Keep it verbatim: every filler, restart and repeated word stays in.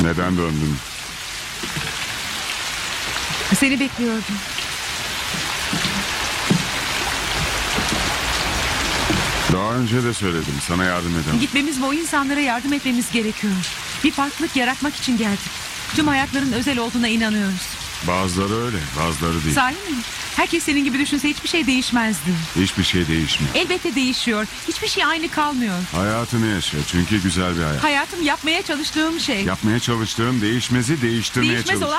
Neden döndün? Seni bekliyordum. Daha önce de söyledim, sana yardım edemem. Gitmemiz ve o insanlara yardım etmemiz gerekiyor. Bir farklılık yaratmak için geldik. Tüm hayatların özel olduğuna inanıyoruz. Bazıları öyle, bazıları değil. Sahi mi? Herkes senin gibi düşünse hiçbir şey değişmezdi. Hiçbir şey değişmiyor. Elbette değişiyor. Hiçbir şey aynı kalmıyor. Hayatını yaşa, çünkü güzel bir hayat. Hayatım yapmaya çalıştığım şey. Yapmaya çalıştığım değişmezi değiştirmeye Değişmez çalışıyorum. olan